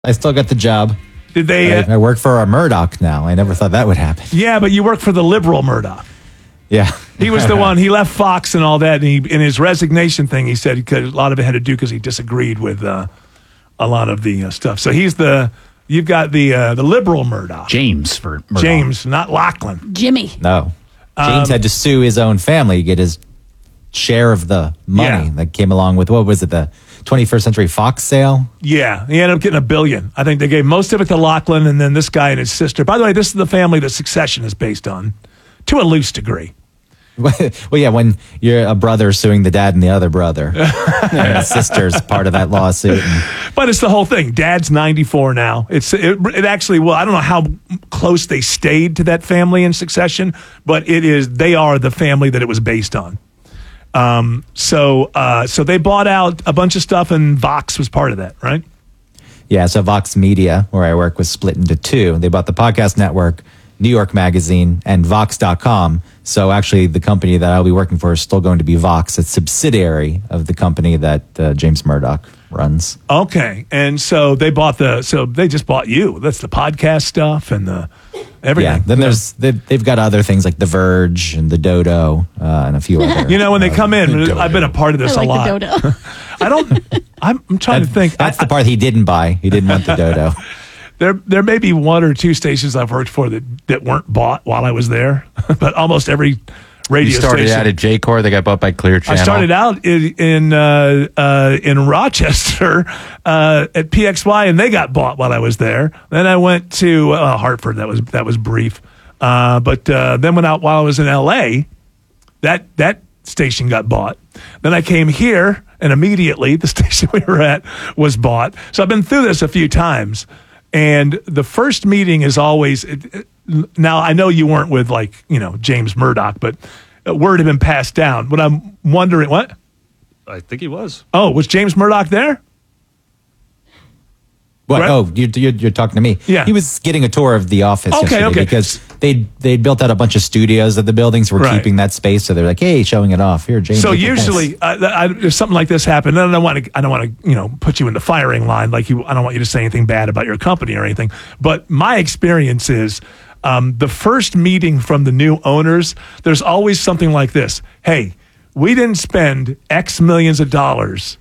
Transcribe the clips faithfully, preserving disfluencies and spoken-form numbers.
I still got the job. Did they? Uh, I, I work for a Murdoch now. I never thought that would happen. Yeah, but you work for the liberal Murdoch. Yeah. He was the one, he left Fox and all that, and he, in his resignation thing, he said he could, a lot of it had to do because he disagreed with uh, a lot of the uh, stuff. So he's the, you've got the uh, the liberal Murdoch. James for Murdoch. James, not Lachlan. Jimmy. No. James Um, had to sue his own family to get his share of the money Yeah. that came along with, what was it, the twenty-first Century Fox sale? Yeah, he ended up getting a billion. I think they gave most of it to Lachlan and then this guy and his sister. By the way, this is the family that Succession is based on, to a loose degree. Well, yeah, when you're a brother suing the dad and the other brother, and the sister's part of that lawsuit. And, But it's the whole thing. Dad's ninety-four now. It's it, it actually, well, I don't know how close they stayed to that family in Succession, but it is, they are the family that it was based on. Um, so, uh, so they bought out a bunch of stuff and Vox was part of that, right? yeah, so Vox Media, where I work, was split into two. They bought the podcast network, New York Magazine, and Vox dot com. So actually, the company that I'll be working for is still going to be Vox, a subsidiary of the company that uh, James Murdoch runs. Okay. And so they bought the, so they just bought you. That's the podcast stuff and the everything. Yeah, then there's they, they've got other things like The Verge and The Dodo uh, and a few other. You know, when they come in, Dodo. I've been a part of this I a like lot. the dodo. I don't, I'm, I'm trying to think. That's I, the part he didn't buy. He didn't want the Dodo. There, there may be one or two stations I've worked for that, that weren't bought while I was there, but almost every radio You started station. out at J Core. They got bought by Clear Channel. I started out in in, uh, uh, in Rochester uh, at P X Y, and they got bought while I was there. Then I went to uh, Hartford. That was that was brief. Uh, but uh, then went out while I was in L A. That that station got bought. Then I came here, and immediately the station we were at was bought. So I've been through this a few times. And the first meeting is always, now I know you weren't with like, you know, James Murdoch, but word had been passed down. But I'm wondering, what? I think he was. Oh, was James Murdoch there? What? Right. Oh, you're, you're, you're talking to me. Yeah. He was getting a tour of the office Okay, yesterday okay. because they they built out a bunch of studios at the buildings. We're Right. keeping that space, so they're like, hey, showing it off here, James. So look at this. usually, uh, I, if something like this happened, and I don't want to, I don't want to, you know, put you in the firing line. Like you, I don't want you to say anything bad about your company or anything. But my experience is, um, the first meeting from the new owners, there's always something like this. Hey, we didn't spend X millions of dollars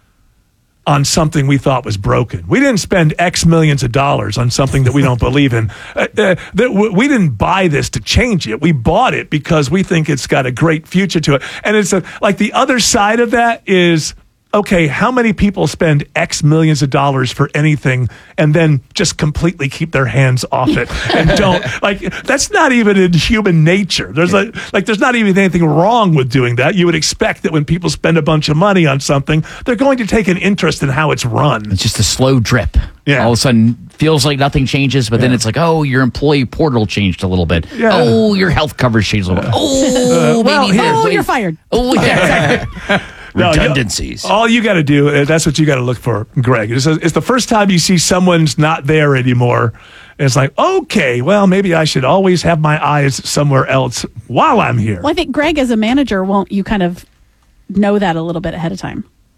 on something we thought was broken. We didn't spend X millions of dollars on something that we don't believe in. Uh, uh, that w- we didn't buy this to change it. We bought it because we think it's got a great future to it. And it's a, like the other side of that is, okay, how many people spend X millions of dollars for anything and then just completely keep their hands off it and don't, like, that's not even in human nature. There's a, like, there's not even anything wrong with doing that. You would expect that when people spend a bunch of money on something, they're going to take an interest in how it's run. It's just a slow drip. Yeah. All of a sudden, feels like nothing changes, but then Yeah. it's like, oh, your employee portal changed a little bit. Yeah. Oh, your health coverage changed a little bit. Oh, well, maybe here- there's Oh, ways- you're fired. Oh, yeah, exactly. No, you- Redundancies. all you got to do, uh, that's what you got to look for, Greg. It's, it's the first time you see someone's not there anymore. And it's like, okay, well, maybe I should always have my eyes somewhere else while I'm here. Well, I think Greg, as a manager, won't you kind of know that a little bit ahead of time?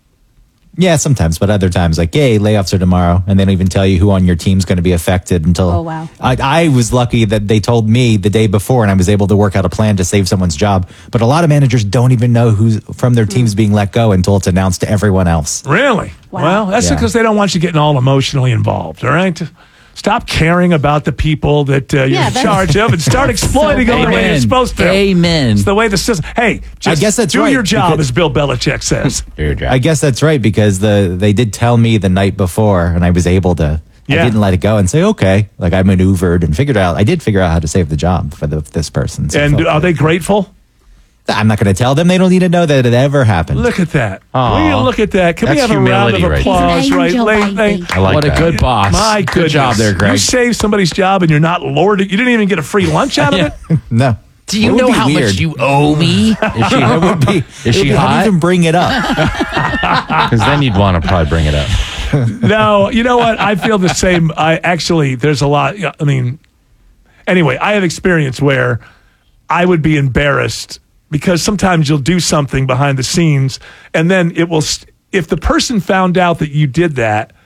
Yeah, sometimes, but other times, like, hey, layoffs are tomorrow, and they don't even tell you who on your team's going to be affected until. Oh, wow. I, I was lucky that they told me the day before, and I was able to work out a plan to save someone's job. But a lot of managers don't even know who's from their team's being let go until it's announced to everyone else. Really? Wow. Well, that's Yeah. because they don't want you getting all emotionally involved, all right? Stop caring about the people that uh, you're Yeah, in that's- charge of and start exploiting them the way Amen. you're supposed to. Amen. It's the way the system. Hey, just I guess that's do right, your job, because- as Bill Belichick says. Do your job. I guess that's right, because the they did tell me the night before, and I was able to. Yeah. I didn't let it go and say, okay. Like, I maneuvered and figured out. I did figure out how to save the job for the, this person. So I And felt are good. they grateful? I'm not going to tell them. They don't need to know that it ever happened. Look at that. Aw. Will you look at that? Can we That's have a round of humility right applause? there. right, Angel late, baby. late. I like what that. a good boss. My good goodness. job there, Greg. You saved somebody's job and you're not lorded. You didn't even get a free lunch out of Yeah. it? No. Do you It would know be how weird. much you owe me? Is she, It would be. is she Don't hot? even bring it up. Because then you'd want to probably bring it up. No, you know what? I feel the same. I actually, there's a lot. I mean, anyway, I have experience where I would be embarrassed because sometimes you'll do something behind the scenes and then it will, st- if the person found out that you did that,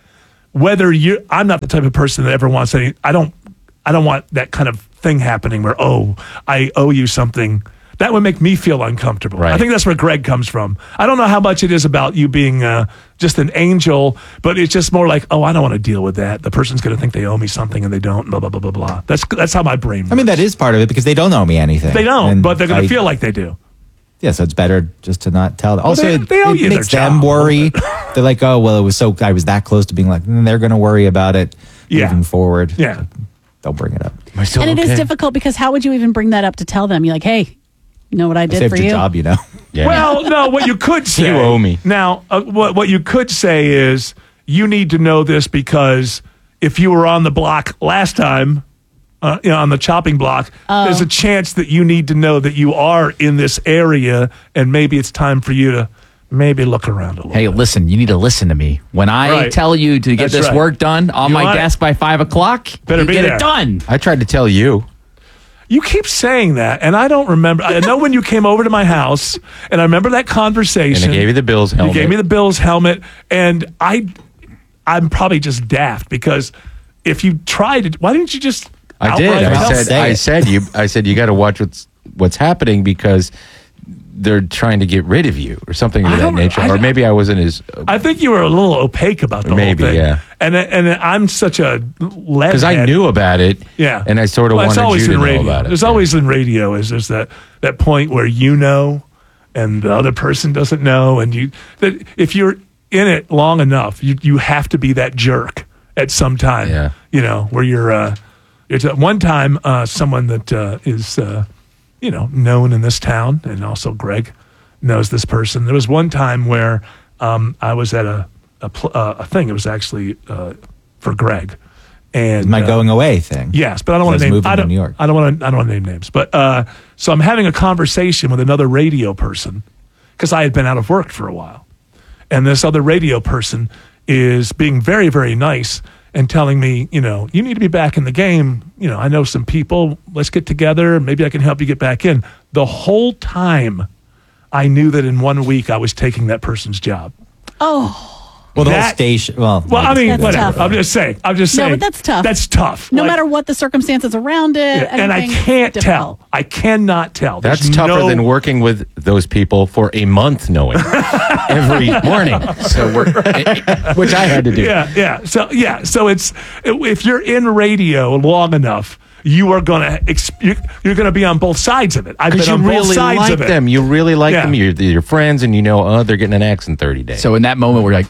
whether you, I'm not the type of person that ever wants any. I don't. I don't want that kind of thing happening where oh, I owe you something. That would make me feel uncomfortable. Right. I think that's where Greg comes from. I don't know how much it is about you being uh, just an angel, but it's just more like, oh, I don't want to deal with that. The person's going to think they owe me something and they don't. Blah blah blah blah blah. That's that's how my brain works. I mean, that is part of it because they don't owe me anything. They don't, And but they're going I- to feel like they do. Yeah, so it's better just to not tell them. Also, they- it, they owe it you their makes them job. worry. They're like, oh, well, it was so, I was that close to being like, mm, they're going to worry about it Yeah. moving forward. Yeah. They'll bring it up. Am I still And it okay? is difficult because how would you even bring that up to tell them? You're like, hey, you know what I I did saved for your you? job, you know. Yeah. Well, no, what you could say. You owe me. Now, uh, what, what you could say is you need to know this because if you were on the block last time, uh, you know, on the chopping block, Oh. there's a chance that you need to know that you are in this area and maybe it's time for you to maybe look around a little Hey, bit. listen, you need to listen to me. When I Right. tell you to get That's this right. work done on You my want it? desk by five o'clock, Better you be get there. it done. I tried to tell you. You keep saying that, and I don't remember. I know when you came over to my house, and I remember that conversation. And I gave you the Bills helmet. You gave me the Bills helmet, and I, I'm probably just daft because if you tried it, why didn't you just? I did. outright I tell- said. Say I it. said you. I said you got to watch what's what's happening because they're trying to get rid of you or something of I that don't- nature. I- or maybe I wasn't as I think you were a little opaque about the Maybe, whole thing. yeah. And and I'm such a lead because I head. knew about it. Yeah, and I sort of Well, it's wanted always you to in know radio. about it. There's Yeah. always in radio is there's that that point where you know, and the other person doesn't know, and you that if you're in it long enough, you you have to be that jerk at some time. Yeah. You know where you're. Uh, it's at one time uh, someone that uh, is uh, you know known in this town, and also Greg knows this person. There was one time where um, I was at a a, pl- uh, a thing. It was actually uh, for Greg. And My uh, going away thing. Yes, but I don't I want was to name. moving I to don't. New York. I don't want to. I don't want to name names. But uh, so I'm having a conversation with another radio person because I had been out of work for a while, and this other radio person is being very, very nice and telling me, you know, you need to be back in the game. You know, I know some people. Let's get together. Maybe I can help you get back in. The whole time, I knew that in one week I was taking that person's job. Oh, Well, the whole That- station. Well, Well, I mean, That's whatever. tough. I'm just saying. I'm just No, saying. but that's tough. That's tough. no Like- matter what the circumstances around it. Yeah, and I anything, can't difficult. tell. I cannot tell. That's There's tougher no- than working with those people for a month, knowing every morning. So we're, which I had to do. Yeah, yeah. So yeah, so it's if you're in radio long enough, you are gonna exp- you- you're gonna be on both sides of it. I've been Because you on both really sides like of it. them. You really like Yeah. them. You're, you're friends, and you know, oh, they're getting an axe in thirty days. So in that moment, we're like,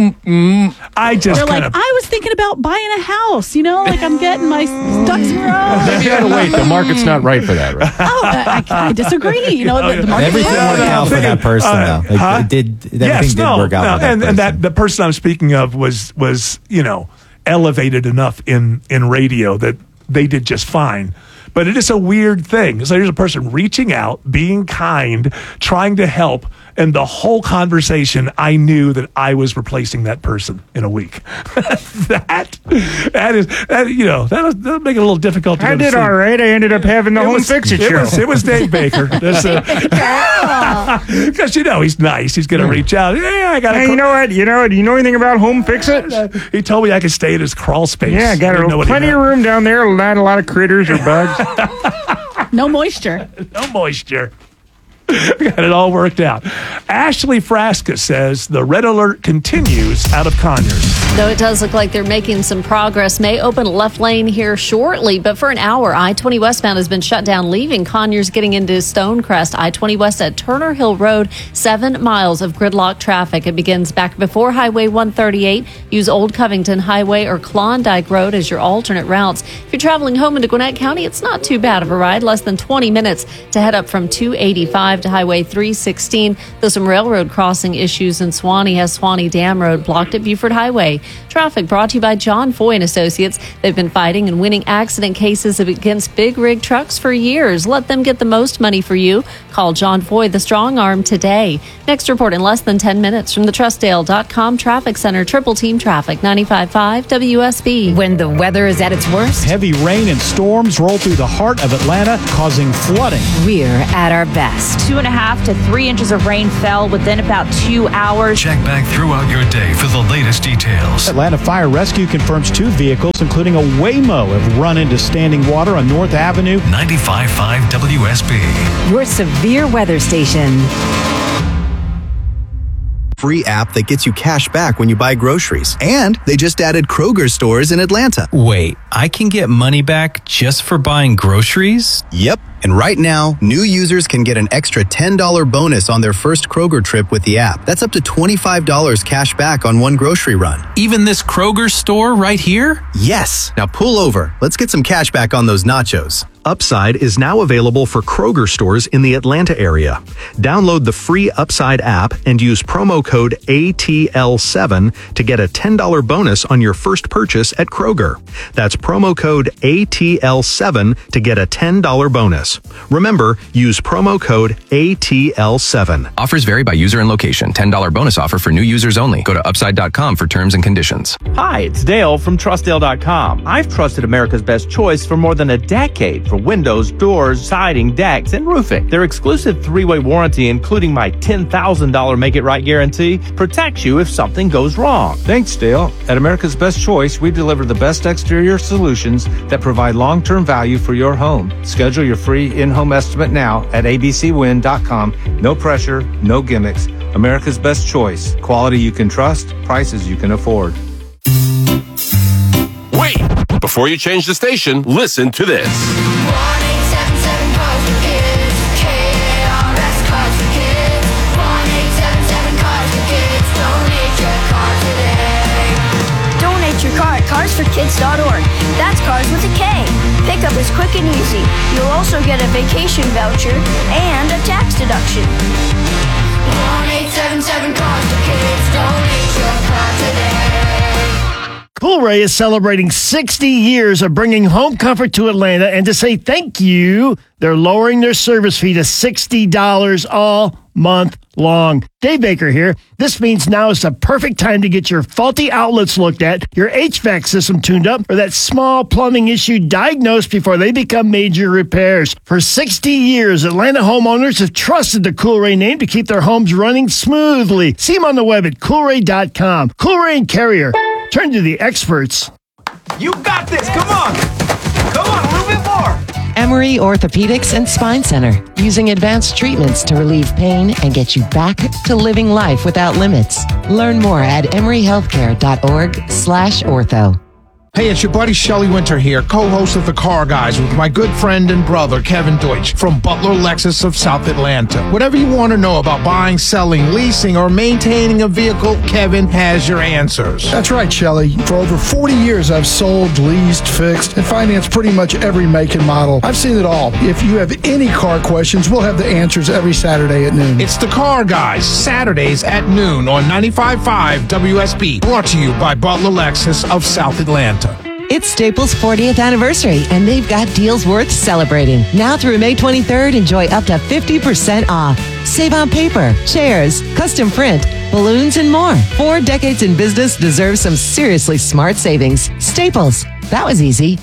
mm, I just They're kind like, of I was thinking about buying a house. You know, like I'm getting my ducks in a row. Maybe you gotta wait. The market's not right for that, right? Oh, I, I I disagree. You know, the, the market. everything Yeah, worked no, out I'm for that thinking, person, uh, though. Like, huh? it did. Everything yes, did no, work out no, for that and, person. and that the person I'm speaking of was was you know elevated enough in in radio that they did just fine. But it is a weird thing. So here's a person reaching out, being kind, trying to help, and the whole conversation, I knew that I was replacing that person in a week. that that is that you know that'll, that'll make it a little difficult to I go to did sleep. all right. I ended up having the It home was, fix it it show. was it was Dave Baker. Because you know he's nice. He's going to reach out. Yeah, I got. Hey, you know what? You know, do you know anything about home fix it? He told me I could stay in his crawl space. Yeah, got didn't know a, what he plenty of meant. room down there. Not a lot of critters or bugs. No moisture. No moisture. Got it all worked out. Ashley Frasca says the red alert continues out of Conyers. Though it does look like they're making some progress, may open left lane here shortly. But for an hour, I twenty westbound has been shut down, leaving Conyers getting into Stonecrest. I twenty west at Turner Hill Road, seven miles of gridlock traffic. It begins back before Highway one thirty-eight. Use Old Covington Highway or Klondike Road as your alternate routes. If you're traveling home into Gwinnett County, it's not too bad of a ride. Less than twenty minutes to head up from two eighty-five to Highway three sixteen. There's some railroad crossing issues in Swanee has Swanee Dam Road blocked at Buford Highway. Traffic brought to you by John Foy and Associates. They've been fighting and winning accident cases against big rig trucks for years. Let them get the most money for you. Call John Foy, the strong arm, today. Next report in less than ten minutes from the Trustdale dot com Traffic Center. Triple Team Traffic, ninety-five point five W S B. When the weather is at its worst, Heavy rain and storms roll through the heart of Atlanta, causing flooding. we're at our best. Two and a half to three inches of rain fell within about two hours. Check back throughout your day for the latest details. vehicles. Atlanta Fire Rescue confirms two vehicles, including a Waymo, have run into standing water on North Avenue. ninety-five point five W S B. Your severe weather station. Free app that gets you cash back when you buy groceries. And they just added Kroger stores in Atlanta. Wait, I can get money back just for buying groceries? Yep. And right now, new users can get an extra ten dollars bonus on their first Kroger trip with the app. That's up to twenty-five dollars cash back on one grocery run. Even this Kroger store right here? Yes. Now pull over. Let's get some cash back on those nachos. Upside is now available for Kroger stores in the Atlanta area. Download the free Upside app and use promo code A T L seven to get a ten dollars bonus on your first purchase at Kroger. That's promo code A T L seven to get a ten dollars bonus. Remember, use promo code A T L seven. Offers vary by user and location. ten dollars bonus offer for new users only. Go to upside dot com for terms and conditions. Hi, it's Dale from trust dale dot com. I've trusted America's Best Choice for more than a decade for windows, doors, siding, decks, and roofing. Their exclusive three-way warranty, including my ten thousand dollars Make It Right guarantee, protects you if something goes wrong. Thanks, Dale. At America's Best Choice, we deliver the best exterior solutions that provide long-term value for your home. Schedule your free in-home estimate now at a b c win dot com. No pressure, no gimmicks. America's Best Choice. Quality you can trust, prices you can afford. Wait! Before you change the station, listen to this. Donate your car at cars for kids dot org. That's cars with a K. Pickup is quick and easy. You'll also get a vacation voucher and a tax deduction. one eight seven seven cars for kids. Donate your car today. Coolray is celebrating sixty years of bringing home comfort to Atlanta, and to say thank you, they're lowering their service fee to sixty dollars all month long. Dave Baker here. This means now is the perfect time to get your faulty outlets looked at, your H V A C system tuned up, or that small plumbing issue diagnosed before they become major repairs. For sixty years, Atlanta homeowners have trusted the Coolray name to keep their homes running smoothly. See them on the web at coolray dot com. Coolray and Carrier. Turn to the experts. You got this. Come on. Come on, a little bit more. Emory Orthopedics and Spine Center, using advanced treatments to relieve pain and get you back to living life without limits. Learn more at emory healthcare dot org slash ortho. Hey, it's your buddy Shelley Winter here, co-host of The Car Guys with my good friend and brother, Kevin Deutsch, from Butler Lexus of South Atlanta. Whatever you want to know about buying, selling, leasing, or maintaining a vehicle, Kevin has your answers. That's right, Shelley. For over forty years, I've sold, leased, fixed, and financed pretty much every make and model. I've seen it all. If you have any car questions, we'll have the answers every Saturday at noon. It's The Car Guys, Saturdays at noon on ninety-five point five W S B, brought to you by Butler Lexus of South Atlanta. It's Staples' fortieth anniversary, and they've got deals worth celebrating. Now through May twenty-third, enjoy up to fifty percent off. Save on paper, chairs, custom print, balloons, and more. Four decades in business deserve some seriously smart savings. Staples. That was easy.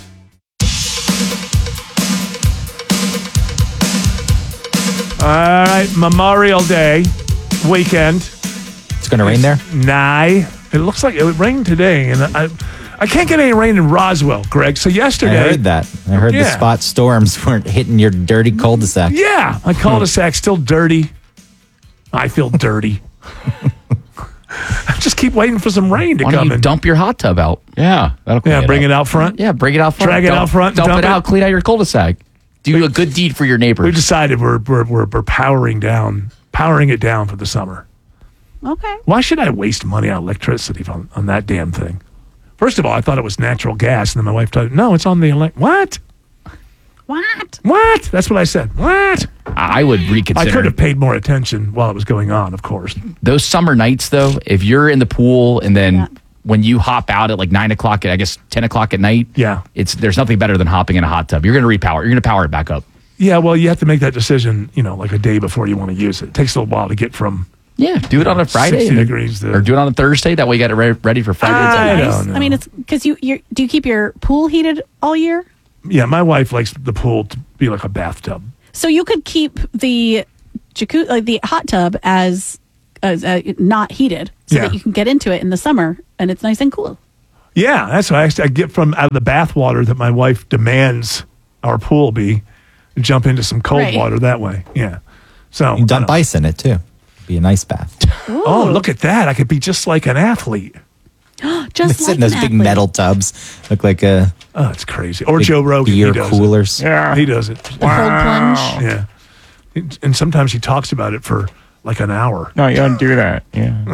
All right, Memorial Day weekend. It's going to rain there? Nah. It looks like it would rain today, and I I can't get any rain in Roswell, Greg. So yesterday... I heard that. I heard yeah. the spot storms weren't hitting your dirty cul-de-sac. Yeah, my cul-de-sac still dirty. I feel dirty. I just keep waiting for some rain to Why come don't you in. dump your hot tub out? Yeah. That'll clean Yeah, it bring up. it out front. Yeah, bring it out front. Drag it dump, out front. Dump, dump it out. Clean out your cul-de-sac. Do a good deed for your neighbors. We decided we're, we're, we're, we're powering down, powering it down for the summer. Okay. Why should I waste money on electricity on, on that damn thing? First of all, I thought it was natural gas, and then my wife told me, no, it's on the elect. What? What? What? That's what I said. What? I would reconsider. I could have paid more attention while it was going on, of course. Those summer nights, though, if you're in the pool and then yeah. when you hop out at like nine o'clock, I guess ten o'clock at night, yeah, it's there's nothing better than hopping in a hot tub. You're going to repower. You're going to power it back up. Yeah, well, you have to make that decision, you know, like a day before you want to use it. It takes a little while to get from. Yeah, do it on a Friday, sixty degrees to, or do it on a Thursday. That way, you got it re- ready for Friday. I nice. don't know. I mean, it's because you you do you keep your pool heated all year? Yeah, my wife likes the pool to be like a bathtub. So you could keep the jacuzzi, like the hot tub, as uh, uh, not heated, so Yeah. that you can get into it in the summer and it's nice and cool. Yeah, that's what I, actually, I get from out of the bath water that my wife demands our pool be. Jump into some cold Right. water that way. Yeah. So You can dump ice in it too. Be a nice bath. Oh, look at that! I could be just like an athlete. Just Sit like in those an big athlete. metal tubs. Look like a Oh, it's crazy. Or big Joe Rogan. beer he does coolers. It. Yeah, he does it. The cold plunge. Yeah. And sometimes he talks about it for like an hour. No, you don't do that. Yeah.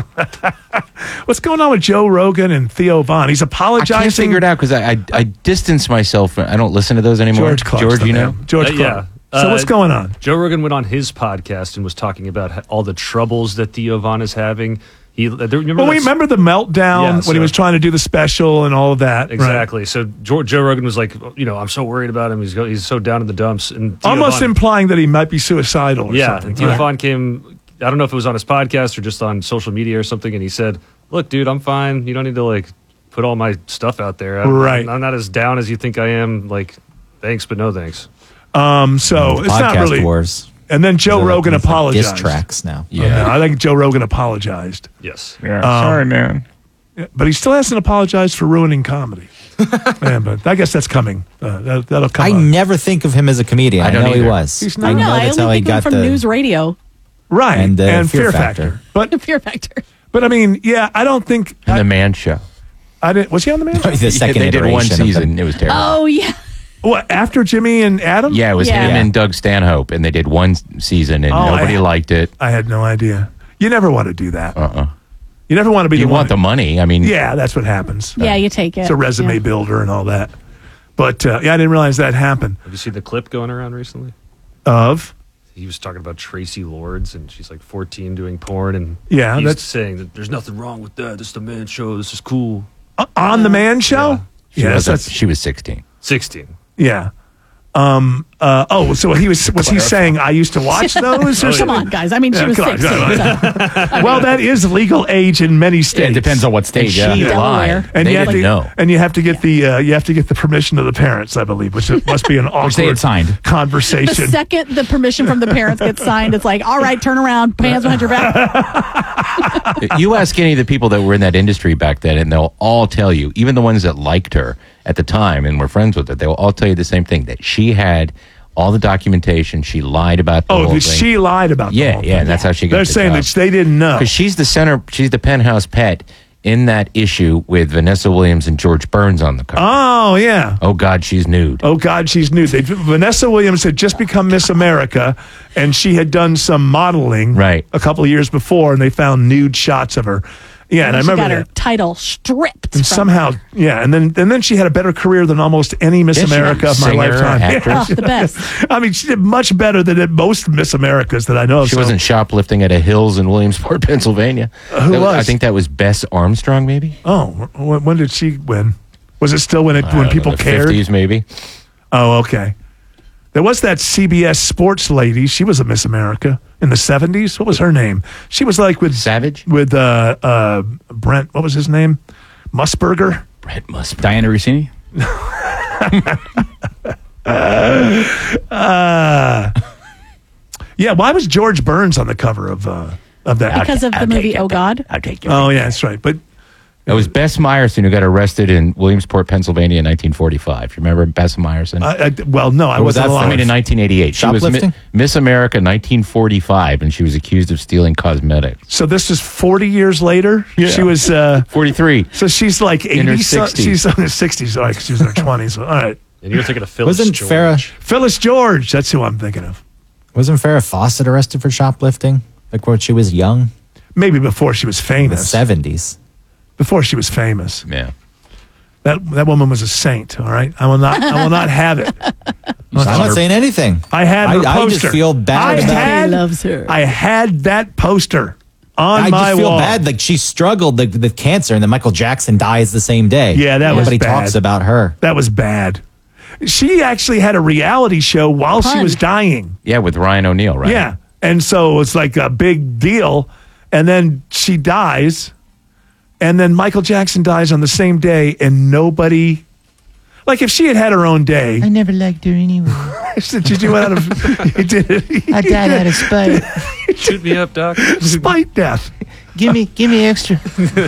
What's going on with Joe Rogan and Theo Vaughn? He's I apologizing. can't figure it out because I, I I distance myself. I don't listen to those anymore. George Clark's George, the you man. know. George Uh, Clark. yeah. So Uh, what's going on? Joe Rogan went on his podcast and was talking about ha- all the troubles that Theo Vaughn is having. He uh, there, remember Well, we that- remember the meltdown Yeah, when so- he was trying to do the special and all of that. right? Exactly. So Joe, Joe Rogan was like, you know, I'm so worried about him. He's go, he's so down in the dumps. And Theo Almost Von- implying that he might be suicidal or yeah. something. And Theo Right. Vaughn came. I don't know if it was on his podcast or just on social media or something. And he said, "Look, dude, I'm fine. You don't need to like put all my stuff out there. I'm, Right. I'm not as down as you think I am. Like, thanks, but no thanks." Um, so it's not Podcast really. wars. And then Joe They're like Rogan these, like, apologized. diss tracks now. Yeah, I think Joe Rogan apologized. Yes. Yeah. Um, sorry, man. Yeah, but he still hasn't apologized for ruining comedy. yeah, but I guess that's coming. Uh, that, that'll come. I up. never think of him as a comedian. I I, don't know he either. was. He's I not. know No, I that's only how he think of him got from the news radio. right and, and, uh, Fear, Fear Factor. Factor. But Fear Factor. but I mean, yeah, I don't think And the Man Show. I didn't. Was he on the man? the second they did one iteration of season. the- It was terrible. Oh yeah. What after Jimmy and Adam? Yeah, it was Yeah. him Yeah. and Doug Stanhope, and they did one season, and Oh, nobody I- liked it. I had no idea. You never want to do that. Uh-uh. You never want to be. You the want the one. money. I mean, Yeah, that's what happens. Yeah, you take it. It's a resume Yeah. builder and all that. But uh, yeah, I didn't realize that happened. Have you seen the clip going around recently? Of He was talking about Tracy Lords, and she's like fourteen doing porn, and Yeah, he's that's- saying that there's nothing wrong with that. This is the Man Show. This is cool. uh, on the Man Show. she, Yes, was, that's she was sixteen. Sixteen. yeah. Um. Uh. Oh. So he was. Was he saying I used to watch those? Or Come something? on, guys. I mean, she Yeah, was come on, sixteen. come so. Well, that is legal age in many Yeah, states. it depends on what stage. And Yeah. she Delaware. And they you have didn't to, know. and you have to get the uh, you have to get the permission of the parents, I believe, which it must be an awkward Which they had signed. The conversation. second the permission from the parents gets signed, it's like, all right, turn around, put hands behind your back. You ask any of the people that were in that industry back then, and they'll all tell you, even the ones that liked her at the time and were friends with her, they will all tell you the same thing, that she had all the documentation. She lied about the Oh, whole that thing. she lied about the yeah, whole yeah, thing. and that's how she got They're the saying job. that they didn't know. Because she's the center, she's the penthouse pet in that issue with Vanessa Williams and George Burns on the cover. Oh, yeah. Oh, God, she's nude. Oh, God, she's nude. They, Vanessa Williams had just become Miss America, and she had done some modeling right. a couple of years before, and they found nude shots of her. Yeah, and I she remember got her that. title stripped. And from somehow, yeah, and then and then she had a better career than almost any Miss Yeah, she America of my singer, lifetime. actress. Oh, the best. I mean, she did much better than most Miss Americas that I know of. She So- wasn't shoplifting at a Hills in Williamsport, Pennsylvania. Uh, who That was? I think that was Bess Armstrong, maybe? Oh, when, when did she win? Was it still when it I when don't people know, the cared? fifties, maybe. Oh, okay. There was that C B S Sports lady. She was a Miss America in the seventies. What was her name? She was like with Savage? with uh, uh, Brent. What was his name? Musburger. Brent Musburger. Diana Rossini? Uh, yeah. Why was George Burns on the cover of uh, of that? Because of the movie Oh God. I'll take Oh yeah, that's right. But It was Bess Meyerson who got arrested in Williamsport, Pennsylvania in nineteen forty-five. You remember Bess Meyerson? I, I, well, no, I What was wasn't that alive. I mean, in nineteen eighty-eight. She was Mi- Shoplifting? Miss America nineteen forty-five, and she was accused of stealing cosmetics. So this is forty years later. Yeah. She was uh, forty-three. So she's like eighty. In her so- sixties. she's in her sixties. All right, 'cause she was in her twenties. All right. And you're thinking of Phyllis Wasn't George. Farrah Phyllis George. That's who I'm thinking of. wasn't Farrah Fawcett arrested for shoplifting? Like when she was young? Maybe before she was In the famous. seventies. Before she was famous. Yeah. That that woman was a saint. All right. I will not. I will not have it. I'm not saying anything. I had her I, I poster. just feel bad I about had, He loves her. I had that poster on I my just feel wall. bad. Like she struggled with, with cancer, and then Michael Jackson dies the same day. Yeah, that was Nobody bad. talks about her. That was bad. She actually had a reality show while she Pun. was dying. Yeah, with Ryan O'Neal, right? Yeah. And so it's like a big deal. And then she dies. And then Michael Jackson dies on the same day. And nobody, Like if she had had her own day. I never liked her anyway. Did you out of? You did it. I died out of spite. Shoot me up, Doc. Spite death. Give me, give me extra.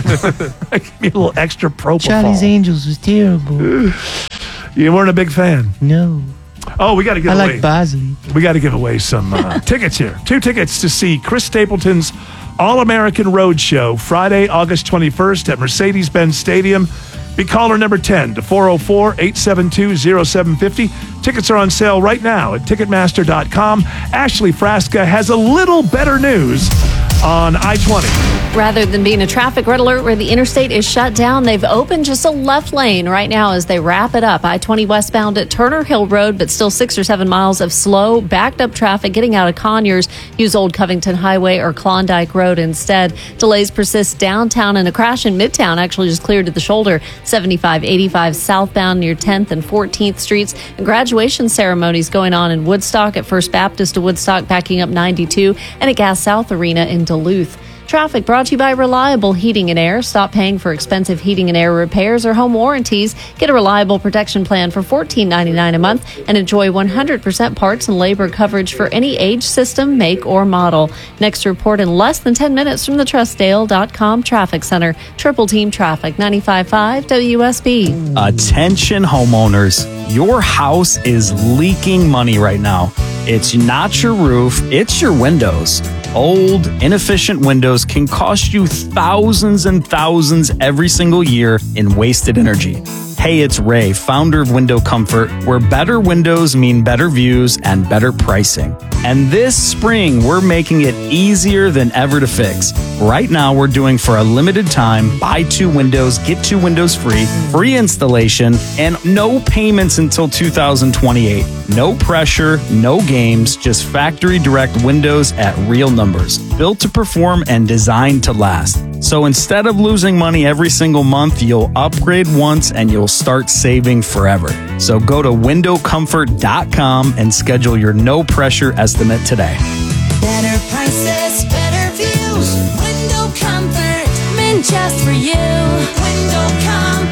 Give me a little extra propofol. Charlie's Angels was terrible. You weren't a big fan. No. Oh, we got to give I away. like Bosley. We got to give away some uh, tickets here. Two tickets to see Chris Stapleton's All-American Road Show Friday, August twenty-first at Mercedes-Benz Stadium. Be caller number ten to four oh four, eight seven two, oh seven five oh. Tickets are on sale right now at Ticketmaster dot com. Ashley Frasca has a little better news on I twenty. Rather than being a traffic red alert where the interstate is shut down, they've opened just a left lane right now as they wrap it up. I twenty westbound at Turner Hill Road, but still six or seven miles of slow, backed up traffic getting out of Conyers. Use Old Covington Highway or Klondike Road instead. Delays persist downtown, and a crash in Midtown actually just cleared at the shoulder. seventy-five eighty-five southbound near tenth and fourteenth Streets. And graduation ceremonies going on in Woodstock at First Baptist of Woodstock, backing up ninety-two, and at Gas South Arena in Duluth. Traffic brought to you by Reliable Heating and Air. Stop paying for expensive heating and air repairs or home warranties. Get a Reliable Protection Plan for fourteen ninety-nine a month and enjoy one hundred percent parts and labor coverage for any age, system, make, or model. Next report in less than ten minutes from the Trustdale dot com Traffic Center. Triple Team Traffic, ninety-five point five W S B. Attention homeowners, your house is leaking money right now. It's not your roof, it's your windows. Old, inefficient windows can cost you thousands and thousands every single year in wasted energy. Hey, it's Ray, founder of Window Comfort, where better windows mean better views and better pricing. And this spring, we're making it easier than ever to fix. Right now, we're doing for a limited time, buy two windows, get two windows free, free installation, and no payments until two thousand twenty-eight. No pressure, no games, just factory direct windows at real numbers. Built to perform and designed to last. So instead of losing money every single month, you'll upgrade once and you'll start saving forever. So go to window comfort dot com and schedule your no pressure estimate today. Better prices, better views. Window Comfort, meant just for you. Window Comfort.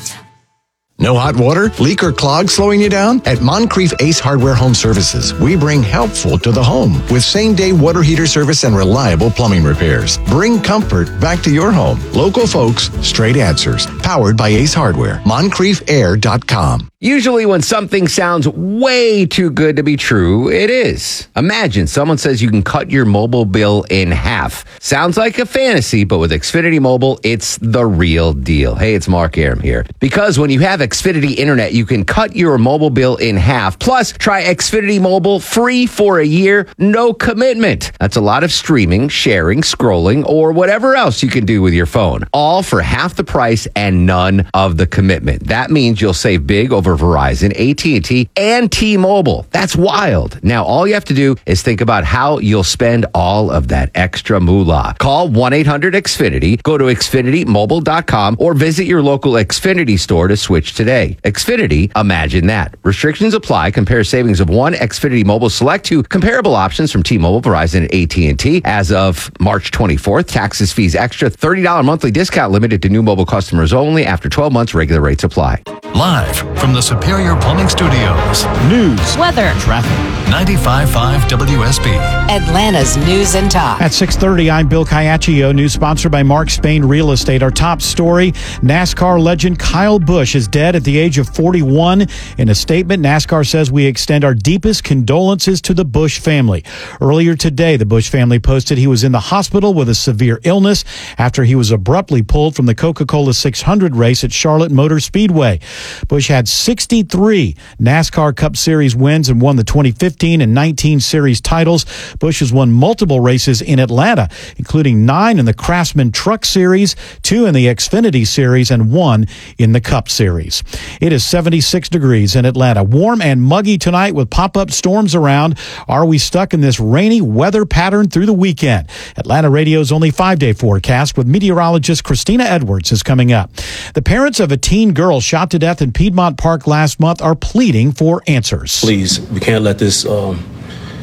No hot water, leak, or clog slowing you down? At Moncrief Ace Hardware Home Services, we bring helpful to the home with same-day water heater service and reliable plumbing repairs. Bring comfort back to your home. Local folks, straight answers. Powered by Ace Hardware. Moncrief Air dot com. Usually when something sounds way too good to be true, it is. Imagine someone says you can cut your mobile bill in half. Sounds like a fantasy, but with Xfinity Mobile, it's the real deal. Hey, it's Mark Aram here. Because when you have Xfinity Internet, you can cut your mobile bill in half. Plus, try Xfinity Mobile free for a year, no commitment. That's a lot of streaming, sharing, scrolling, or whatever else you can do with your phone. All for half the price and none of the commitment. That means you'll save big over Verizon, A T and T, and T-Mobile. That's wild. Now, all you have to do is think about how you'll spend all of that extra moolah. Call one eight hundred X Finity, go to Xfinity Mobile dot com, or visit your local Xfinity store to switch today. Xfinity, imagine that. Restrictions apply. Compare savings of one Xfinity Mobile Select to comparable options from T-Mobile, Verizon, and A T and T. As of March twenty-fourth, taxes, fees, extra, thirty dollars monthly discount limited to new mobile customers only. After twelve months, regular rates apply. Live from the Superior Plumbing Studios. News, weather, traffic. ninety-five point five W S B. Atlanta's News and Talk. At six thirty, I'm Bill Caiaccio. News sponsored by Mark Spain Real Estate. Our top story, NASCAR legend Kyle Busch is dead at the age of forty-one. In a statement, NASCAR says we extend our deepest condolences to the Busch family. Earlier today, the Busch family posted he was in the hospital with a severe illness after he was abruptly pulled from the Coca-Cola six hundred race at Charlotte Motor Speedway. Busch had sixty-three NASCAR Cup Series wins and won the twenty fifteen and nineteen Series titles. Busch has won multiple races in Atlanta, including nine in the Craftsman Truck Series, two in the Xfinity Series, and one in the Cup Series. It is seventy-six degrees in Atlanta. Warm and muggy tonight with pop-up storms around. Are we stuck in this rainy weather pattern through the weekend? Atlanta Radio's only five-day forecast with meteorologist Christina Edwards is coming up. The parents of a teen girl shot to death in Piedmont Park last month are pleading for answers. Please, we can't let this um,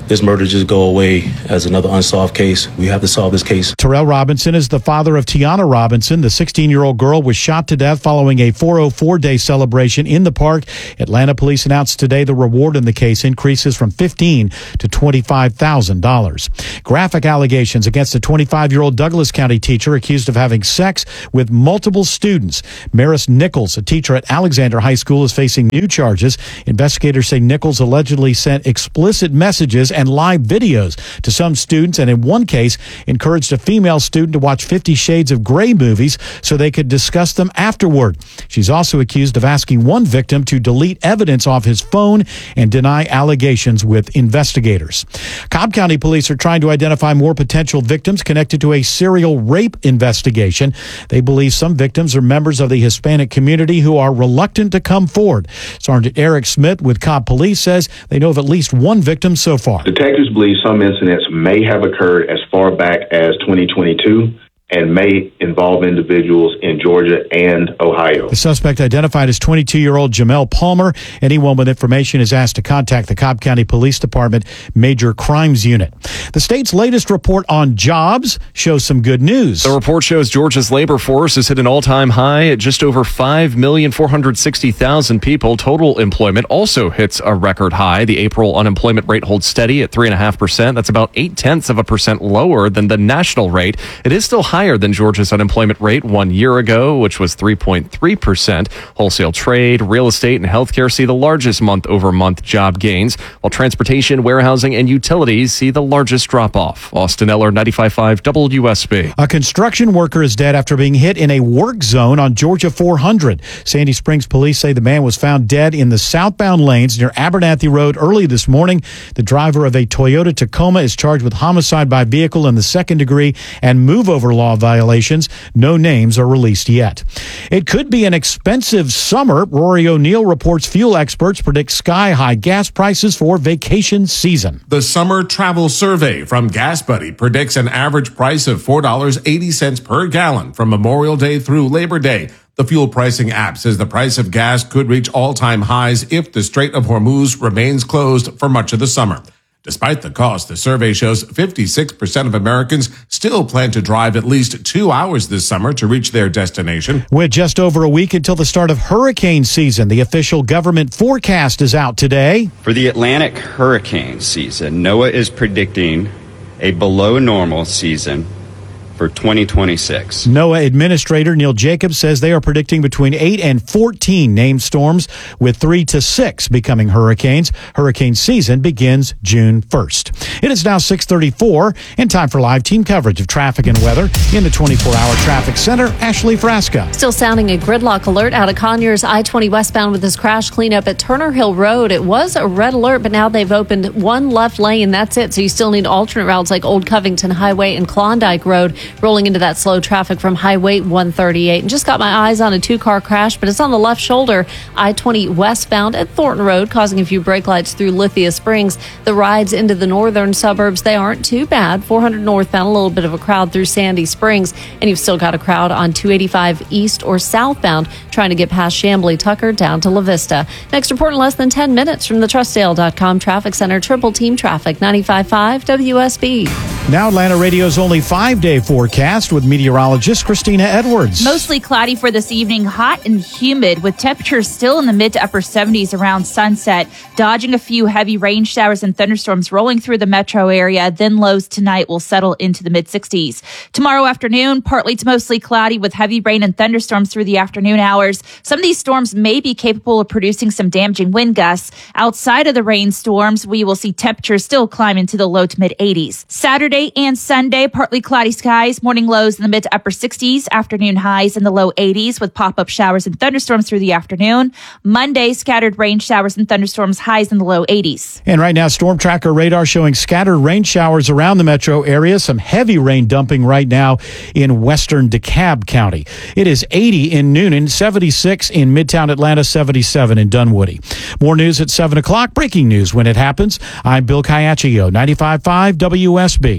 this murder just go away as another unsolved case. We have to solve this case. Terrell Robinson is the father of Tiana Robinson. The sixteen-year-old girl was shot to death following a four oh four day celebration in the park. Atlanta police announced today the reward in the case increases from fifteen thousand dollars to twenty-five thousand dollars. Graphic allegations against a twenty-five-year-old Douglas County teacher accused of having sex with multiple students. Maris Nichols, a teacher at Alexander High School, is facing new charges. Investigators say Nichols allegedly sent explicit messages and live videos to some students, and in one case encouraged a female student to watch Fifty Shades of Grey movies so they could discuss them afterward. She's also accused of asking one victim to delete evidence off his phone and deny allegations with investigators. Cobb County police are trying to identify more potential victims connected to a serial rape investigation. They believe some victims are members of the Hispanic community who are reluctant to come forward. Sergeant Eric Smith with Cobb Police says they know of at least one victim so far. Detectives believe some incidents may have occurred as far back as twenty twenty-two and may involve individuals in Georgia and Ohio. The suspect identified as twenty-two-year-old Jamel Palmer. Anyone with information is asked to contact the Cobb County Police Department Major Crimes Unit. The state's latest report on jobs shows some good news. The report shows Georgia's labor force has hit an all-time high at just over five million four hundred sixty thousand people. Total employment also hits a record high. The April unemployment rate holds steady at three point five percent. That's about eight-tenths of a percent lower than the national rate. It is still high higher than Georgia's unemployment rate one year ago, which was three point three percent. Wholesale trade, real estate, and healthcare see the largest month-over-month job gains, while transportation, warehousing, and utilities see the largest drop-off. Austin Eller, ninety-five point five W S B. A construction worker is dead after being hit in a work zone on Georgia four hundred. Sandy Springs police say the man was found dead in the southbound lanes near Abernathy Road early this morning. The driver of a Toyota Tacoma is charged with homicide by vehicle in the second degree and move-over law violations. No names are released yet. It could be an expensive summer. Rory O'Neill reports fuel experts predict sky-high gas prices for vacation season. The Summer Travel Survey from Gas Buddy predicts an average price of four dollars and eighty cents per gallon from Memorial Day through Labor Day. The fuel pricing app says the price of gas could reach all-time highs if the Strait of Hormuz remains closed for much of the summer. Despite the cost, the survey shows fifty-six percent of Americans still plan to drive at least two hours this summer to reach their destination. With just over a week until the start of hurricane season, the official government forecast is out today. For the Atlantic hurricane season, NOAA is predicting a below normal season for twenty twenty-six. NOAA Administrator Neil Jacobs says they are predicting between eight and fourteen named storms, with three to six becoming hurricanes. Hurricane season begins June first. It is now six thirty-four and time for live team coverage of traffic and weather in the twenty-four hour traffic center. Ashley Frasca. Still sounding a gridlock alert out of Conyers I twenty westbound with this crash cleanup at Turner Hill Road. It was a red alert, but now they've opened one left lane. That's it. So you still need alternate routes like Old Covington Highway and Klondike Road, rolling into that slow traffic from Highway one thirty-eight. And just got my eyes on a two-car crash, but it's on the left shoulder, I twenty westbound at Thornton Road, causing a few brake lights through Lithia Springs. The rides into the northern suburbs, they aren't too bad. four hundred northbound, a little bit of a crowd through Sandy Springs, and you've still got a crowd on two eighty-five east or southbound trying to get past Chamblee Tucker down to La Vista. Next report in less than ten minutes from the Trustdale dot com Traffic Center. Triple Team Traffic, ninety-five point five W S B. Now Atlanta Radio's only five-day forecast with meteorologist Christina Edwards. Mostly cloudy for this evening, hot and humid, with temperatures still in the mid to upper seventies around sunset, dodging a few heavy rain showers and thunderstorms rolling through the metro area. Then lows tonight will settle into the mid sixties. Tomorrow afternoon, partly to mostly cloudy with heavy rain and thunderstorms through the afternoon hours. Some of these storms may be capable of producing some damaging wind gusts. Outside of the rainstorms, we will see temperatures still climb into the low to mid eighties. Saturday and Sunday, partly cloudy skies, morning lows in the mid to upper sixties, afternoon highs in the low eighties with pop-up showers and thunderstorms through the afternoon. Monday, scattered rain showers and thunderstorms, highs in the low eighties. And right now, Storm Tracker radar showing scattered rain showers around the metro area. Some heavy rain dumping right now in western DeKalb County. It is eighty in Noonan, seventy-six in Midtown Atlanta, seventy-seven in Dunwoody. More news at seven o'clock. Breaking news when it happens. I'm Bill Caiaccio, ninety-five point five W S B.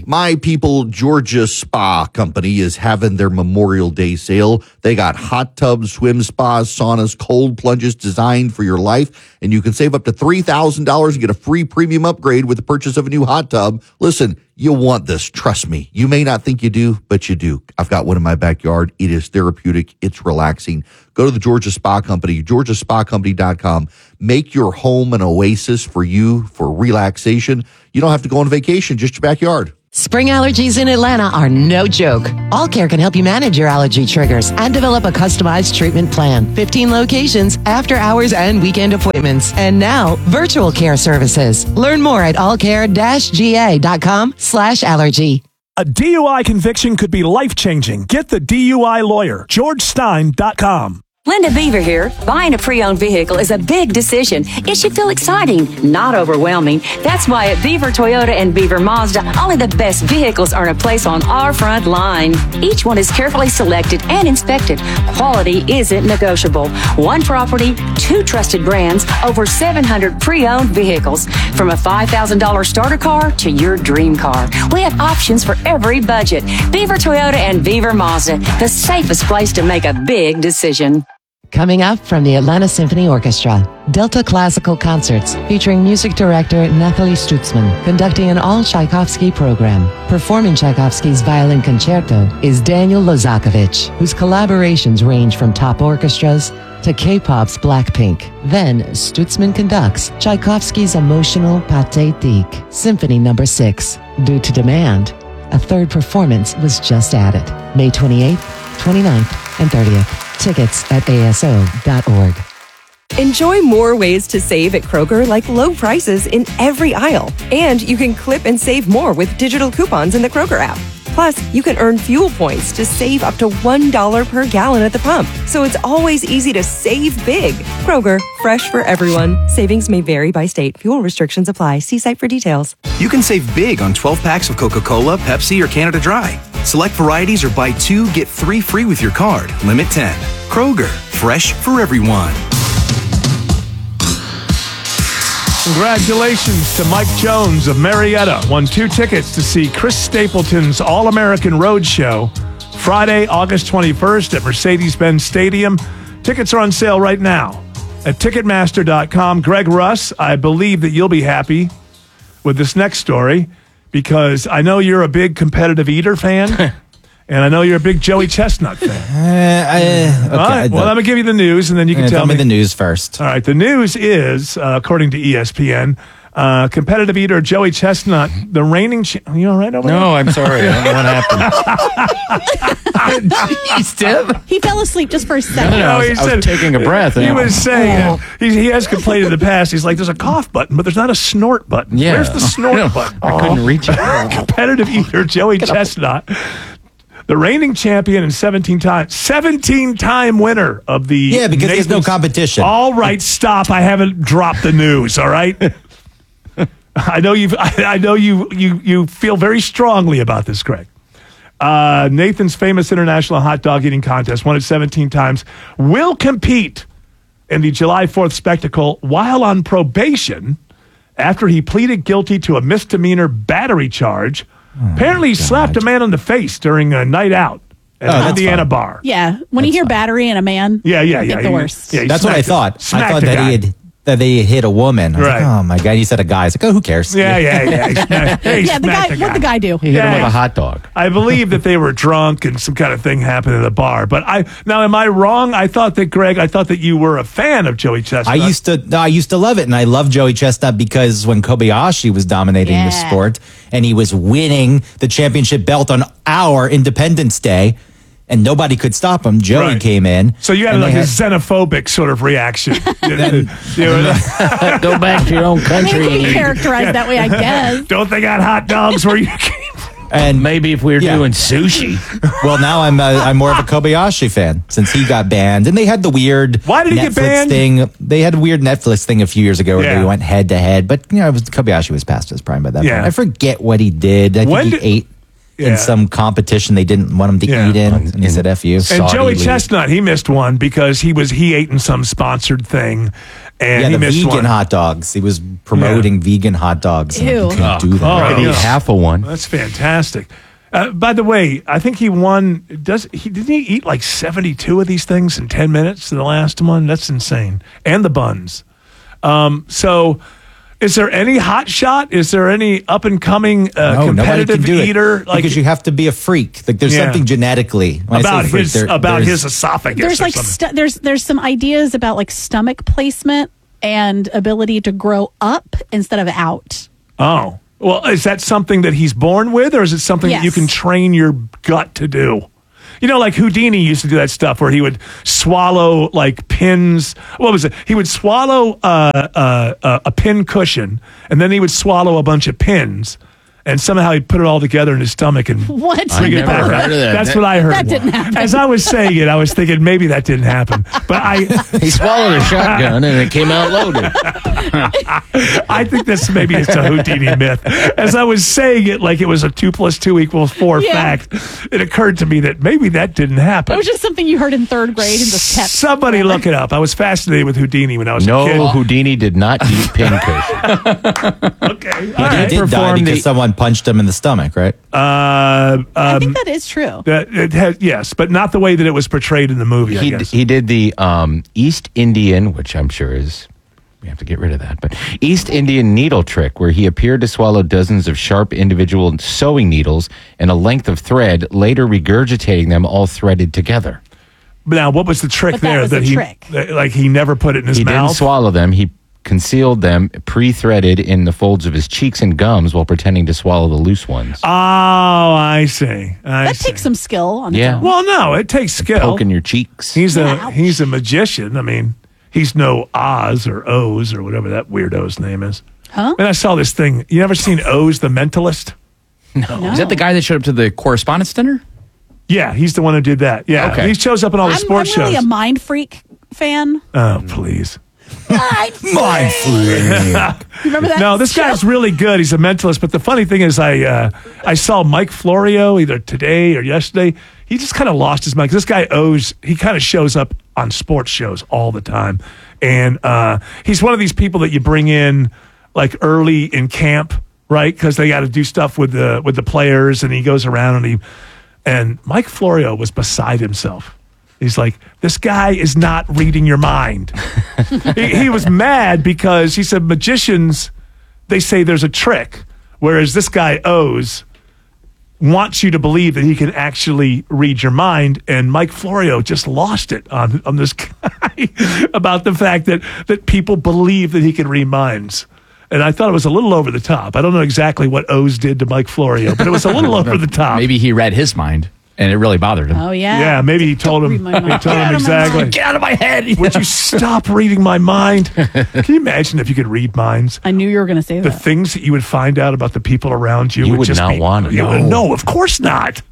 Hey, my people, Georgia Spa Company is having their Memorial Day sale. They got hot tubs, swim spas, saunas, cold plunges designed for your life, and you can save up to three thousand dollars and get a free premium upgrade with the purchase of a new hot tub. Listen, you'll want this. Trust me. You may not think you do, but you do. I've got one in my backyard. It is therapeutic. It's relaxing. Go to the Georgia Spa Company, georgia spa company dot com. Make your home an oasis for you for relaxation. You don't have to go on vacation, just your backyard. Spring allergies in Atlanta are no joke. All Care can help you manage your allergy triggers and develop a customized treatment plan. fifteen locations, after hours and weekend appointments. And now, virtual care services. Learn more at allcare-ga.com slash allergy. A D U I conviction could be life-changing. Get the D U I lawyer, george stein dot com. Linda Beaver here. Buying a pre-owned vehicle is a big decision. It should feel exciting, not overwhelming. That's why at Beaver Toyota and Beaver Mazda, only the best vehicles earn a place on our front line. Each one is carefully selected and inspected. Quality isn't negotiable. One property, two trusted brands, over seven hundred pre-owned vehicles. From a five thousand dollars starter car to your dream car. We have options for every budget. Beaver Toyota and Beaver Mazda, the safest place to make a big decision. Coming up from the Atlanta Symphony Orchestra, Delta Classical Concerts featuring music director Nathalie Stutzman, conducting an all Tchaikovsky program. Performing Tchaikovsky's violin concerto is Daniel Lozakovich, whose collaborations range from top orchestras to K-pop's Blackpink. Then Stutzman conducts Tchaikovsky's emotional Pathétique, Symphony Number Six. Due to demand, a third performance was just added, May twenty-eighth, twenty-ninth, and thirtieth. Tickets at A S O dot org. Enjoy more ways to save at Kroger, like low prices in every aisle. And you can clip and save more with digital coupons in the Kroger app. Plus, you can earn fuel points to save up to one dollar per gallon at the pump. So it's always easy to save big. Kroger, fresh for everyone. Savings may vary by state. Fuel restrictions apply. See site for details. You can save big on twelve packs of Coca-Cola, Pepsi, or Canada Dry. Select varieties or buy two, get three free with your card. Limit ten. Kroger, fresh for everyone. Congratulations to Mike Jones of Marietta. Won two tickets to see Chris Stapleton's All-American Road Show Friday, August twenty-first at Mercedes-Benz Stadium. Tickets are on sale right now at Ticketmaster dot com. Greg Russ, I believe that you'll be happy with this next story because I know you're a big competitive eater fan. And I know you're a big Joey Chestnut fan. Uh, I, okay, All right. Well, I'm going to give you the news, and then you can uh, tell, tell me the news first. All right. The news is, uh, according to E S P N, uh, competitive eater Joey Chestnut, the reigning... Cha- Are you all right over there? No, I'm sorry. I don't know what happened. Jeez, Tim. He fell asleep just for a second. No, no, I was- I was taking a breath. He was saying, uh, he, he has complained in the past. He's like, there's a cough button, but there's not a snort button. Yeah. Where's the snort button? I couldn't reach it. Competitive eater Joey Chestnut. The reigning champion and seventeen time, seventeen time winner of the Yeah, because there's no Nathan's- competition. All right, stop. I haven't dropped the news. All right. I know you've. I, I know you. You. You feel very strongly about this, Greg. Uh, Nathan's famous international hot dog eating contest, won it seventeen times, will compete in the July fourth spectacle while on probation after he pleaded guilty to a misdemeanor battery charge. Apparently, he slapped a man on the face during a night out at Oh, an that's Indiana fine. bar. Yeah, when you hear battery in a man, Yeah, yeah, you yeah. get the He- worst. yeah, he That's what I smacked- thought. I smacked thought a that guy. he had that they hit a woman. I was Right. like, oh my god! He said a guy. It's like, oh, who cares? Yeah, yeah, yeah. He smacked- he yeah, the guy. smacked What'd the guy do? He hit him Yeah. with a hot dog. I believe that they were drunk and some kind of thing happened at the bar. But I now, am I wrong? I thought that Greg. I thought that you were a fan of Joey Chestnut. I used to, no, I used to love it, and I love Joey Chestnut because when Kobayashi was dominating the Yeah. sport, and he was winning the championship belt on our Independence Day, and nobody could stop him. Joey Right. came in. So you had and like they a had- xenophobic sort of reaction. Then- You know, Go back to your own I mean, country. it could be and eat. characterized that way, I guess. Don't they got hot dogs where you came? and Maybe if we were Yeah. doing sushi. well, now I'm uh, I'm more of a Kobayashi fan since he got banned, and they had the weird Why did he Netflix get banned? thing. They had a weird Netflix thing a few years ago where Yeah. they went head to head, but you know, it was, Kobayashi was past his prime by that Yeah. point. I forget what he did. I think When he did- ate. Yeah. in some competition they didn't want him to Yeah. eat in, and he said "F you." And Joey Chestnut, he missed one because he was he ate in some sponsored thing, and yeah, he the missed vegan one. hot dogs. He was promoting vegan hot dogs. and Ew. You can't do that. Oh, I could eat yeah. half of one. That's fantastic. Uh, by the way, I think he won. Does he didn't he eat like seventy-two of these things in ten minutes? The last one, that's insane. And the buns. Um, so, is there any hot shot? Is there any up and coming uh, No, nobody competitive can do eater? it because you have to be a freak. Like there's Yeah. something genetically when I say about freak, his there- about there's- his esophagus. There's or like something. stu- there's there's some ideas about like stomach placement and ability to grow up instead of out. Oh. Well, is that something that he's born with, or is it something that you Yes. can train your gut to do? You know, like Houdini used to do that stuff where he would swallow like pins. What was it? He would swallow uh, uh, uh, a pin cushion, and then he would swallow a bunch of pins, and somehow he'd put it all together in his stomach and What? bring it back. heard of that. That's That- what I heard. That didn't happen. As I was saying it, I was thinking maybe that didn't happen, but I He swallowed a shotgun and it came out loaded. I think this maybe it's a Houdini myth. As I was saying it like it was a two plus two equals four Yeah. fact, it occurred to me that maybe that didn't happen. It was just something you heard in third grade and just kept. Somebody look it up. I was fascinated with Houdini when I was No, a kid. Houdini did not eat pin cushion. Okay. He All right. did die perform because the- someone punched him in the stomach, right? Uh, I um, think that is true. that it has, yes, but not the way that it was portrayed in the movie, I He, guess. he did the um, East Indian, which I'm sure is, we have to get rid of that, but East Indian needle trick, where he appeared to swallow dozens of sharp individual sewing needles and a length of thread, later regurgitating them all threaded together. But now, what was the trick But that there? was the he, trick. that, like, he never put it in his He mouth? didn't swallow them. He concealed them pre-threaded in the folds of his cheeks and gums while pretending to swallow the loose ones. Oh, I see. I That see. takes some skill on Yeah. its own. Well, no, it takes skill. Poking your cheeks. He's a Ouch. he's a magician. I mean, he's no Oz or Oz or whatever that weirdo's name is. Huh? And I saw this thing. You ever seen Oz the Mentalist? No. Is that the guy that showed up to the correspondence dinner? Yeah, he's the one who did that. Yeah, Okay. he shows up in all the I'm, sports I'm really shows. a Mind Freak fan. Oh, please. Mind freak. Remember that? No, this show? guy's really good. He's a mentalist. But the funny thing is, I uh, I saw Mike Florio either today or yesterday. He just kind of lost his mind. This guy owes. He kind of shows up on sports shows all the time, and uh, he's one of these people that you bring in like early in camp, right? Because they got to do stuff with the with the players, and he goes around and he and Mike Florio was beside himself. He's like, this guy is not reading your mind. he, he was mad because he said magicians, they say there's a trick, whereas this guy Oz wants you to believe that he can actually read your mind. And Mike Florio just lost it on, on this guy about the fact that, that people believe that he can read minds. And I thought it was a little over the top. I don't know exactly what Oz did to Mike Florio, but it was a little over the top. Maybe he read his mind and it really bothered him. Oh yeah. Yeah, maybe he told him. read my He mind. told Get him out of my exactly. mind. Get out of my head. Would you stop reading my mind? Can you imagine if you could read minds? I knew you were going to say The that. things that you would find out about the people around you, You would, would just not be, want to you know. would- No, of course not.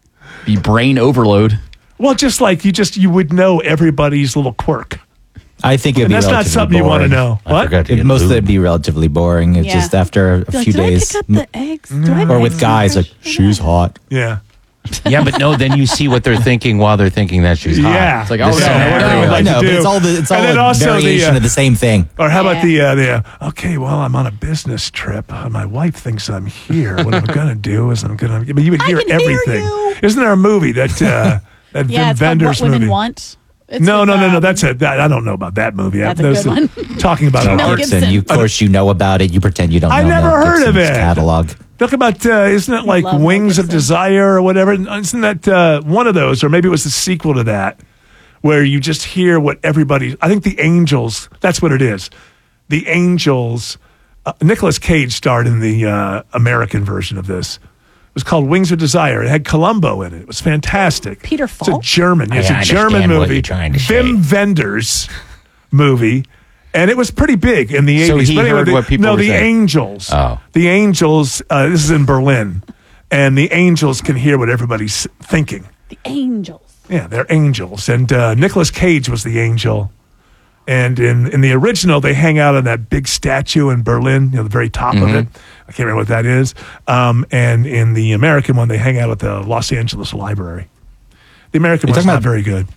Be brain overload. Well, just like you just you would know everybody's little quirk. I think it'd And be that's not relatively something you want to boring. know. I What? forgot to It, get most of lube. it'd be relatively boring. It's Yeah. just after a Be like, few did days, I pick up the eggs? Do I have or eggs with in guys the like she's hot. Yeah. Yeah, but no, then you see what they're thinking while they're thinking that she's hot. Yeah. It's like, This oh, is no, what no, everyone no, I like know, to but do. it's all the it's all And then a also the, variation uh, of the same thing. Or how about Yeah. the uh, the uh, okay? Well, I'm on a business trip. Uh, my wife thinks I'm here. What I'm gonna do is I'm gonna. But you would I hear can hear everything. you. Isn't there a movie that uh, that Yeah, Vin it's called Vendors What Women movie? Want. It's no, with, no, no, no. um, That's a. That, I don't know about that movie. That's a That's good a- one. Talking about Mel art. Gibson. Gibson, you, of course, you know about it. You pretend you don't I know never Mel heard of Gibson's it. catalog. Talk about, uh, isn't it like love Mel Wings of Gibson. Desire or whatever? Isn't that uh, one of those? Or maybe it was the sequel to that, where you just hear what everybody, I think the Angels, that's what it is. The Angels, uh, Nicolas Cage starred in the uh, American version of this. It was called Wings of Desire. It had Columbo in it. It was fantastic. Peter It's a Falk? German. I It's a understand German what movie. you're trying to Wim Wenders movie. And it was pretty big in the So eighties. he But anyway, heard the, what people no, were the saying. Angels. Oh. The Angels, uh, this is in Berlin. And the Angels can hear what everybody's thinking. The Angels. Yeah, they're angels. And uh, Nicolas Cage was the angel. And in, in the original, they hang out on that big statue in Berlin, you know, the very top Mm-hmm. of it. I can't remember what that is. Um, and in the American one, they hang out at the Los Angeles Library. The American You're one's talking not about- very good.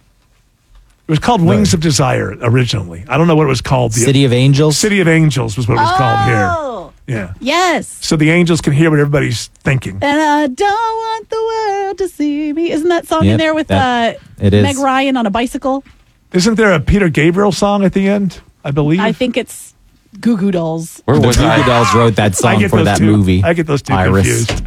It was called Wings of Desire originally. I don't know what it was called. The City of Angels? City of Angels was what it was called Oh. here. Yeah. Yes. So the angels can hear what everybody's thinking. And I don't want the world to see me. Isn't that song in Yep, there with that- uh, it is. Meg Ryan on a bicycle? Isn't there a Peter Gabriel song at the end? I believe. I think it's Goo Goo Dolls. Where was the Goo Goo Dolls wrote that I song get for those that two- movie. I get those two Iris. confused.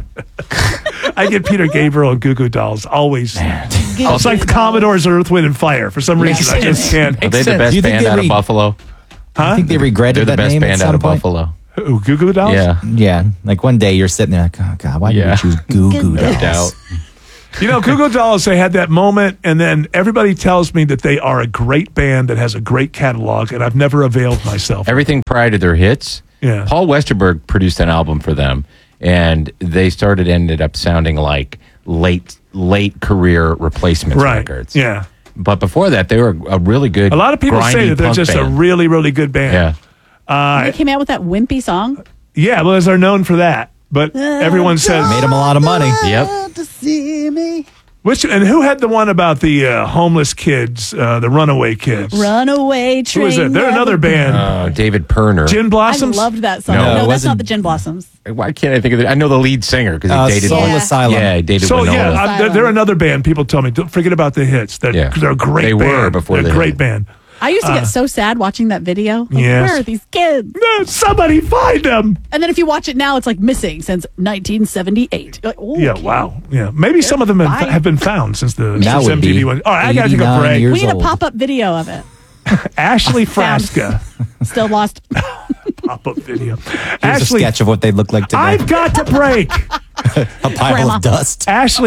I get Peter Gabriel and Goo Goo Dolls always. It's like the Commodores or Earth, Wind, and Fire. For some reason, I just can't. Are they the best band out of Buffalo? Huh? I think they regretted They're the that best name at band some out of point. Buffalo. Who, Goo Goo Dolls? Yeah. Yeah. Like one day you're sitting there like, oh, God, why Yeah. did you choose Goo Goo No Dolls? doubt. You know, Goo Goo Dolls, they had that moment, and then everybody tells me that they are a great band that has a great catalog, and I've never availed myself. Everything prior to their hits. Yeah. Paul Westerberg produced an album for them, and they started ended up sounding like late late career replacement Right. records. Yeah. But before that, they were a really good. A lot of people say grindy that they're punk just a band. really, really good band. Yeah. Uh, They came out with that wimpy song. yeah, well, they're known for that. But everyone says. Made them a lot of money. Yep. To see me. Which, and who had the one about the uh, homeless kids, uh, the runaway kids? Runaway Train. Who is it? They're another band. Uh, David Perner. Gin I Blossoms? loved that song. No, No, it that's wasn't- not the Gin Blossoms. Why can't I think of it? I know the lead singer because he Uh, dated Soul yeah. Asylum. Yeah, he dated So, Winona. yeah, I'm- they're, they're another band. People tell me, don't forget about the hits. They're, Yeah. they're a great They band. were before they're they a great hit. band. I used to Uh, get so sad watching that video. Like, Yes. where are these kids? No, somebody find them. And then if you watch it now, it's like missing since nineteen seventy-eight. You're like, oh, Yeah, okay. wow. Yeah, maybe some of them have, fine. have been found since the That since would M T V be one. All right, I got to take a eighty-nine break. years We need a old. pop up video of it. Ashley Frasca. Still lost. Pop up video. Here's Ashley, a sketch of what they look like today. I've got to break. a pile Grandma. of dust. Ashley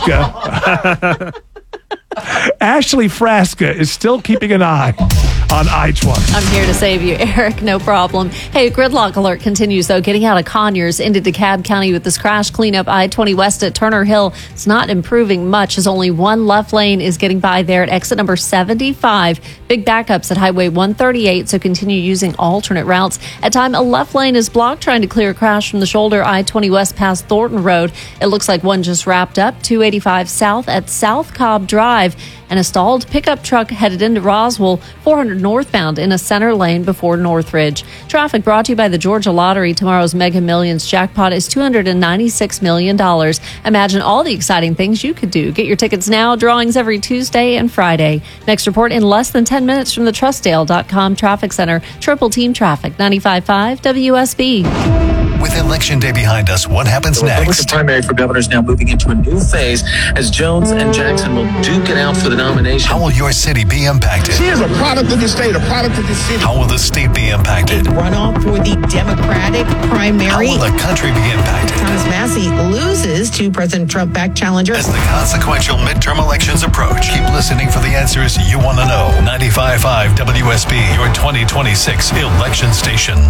Frasca. Ashley Frasca is still keeping an eye on I twenty. I'm here to save you, Eric. No problem. Hey, gridlock alert continues, though. Getting out of Conyers into DeKalb County with this crash cleanup. I twenty west at Turner Hill. It's not improving much as only one left lane is getting by there at exit number seventy-five. Big backups at Highway one thirty-eight, so continue using alternate routes. At time, a left lane is blocked trying to clear a crash from the shoulder I twenty west past Thornton Road. It looks like one just wrapped up. two eighty-five south at South Cobb Drive. And a stalled pickup truck headed into Roswell, four hundred northbound in a center lane before Northridge. Traffic brought to you by the Georgia Lottery. Tomorrow's Mega Millions jackpot is two hundred ninety-six million dollars. Imagine all the exciting things you could do. Get your tickets now. Drawings every Tuesday and Friday. Next report in less than ten minutes from the Trustdale dot com Traffic Center. Triple Team Traffic, ninety-five point five W S B. With Election Day behind us, what happens The Republican next? primary for governor is now moving into a new phase as Jones and Jackson will duke it out for the nomination. How will your city be impacted? She is a product of the state, a product of the city. How will the state be impacted? Runoff for the Democratic primary. How will the country be impacted? Thomas Massey loses to President Trump-backed challenger. As the consequential midterm elections approach, keep listening for the answers you want to know. ninety-five point five W S B, your twenty twenty-six election station.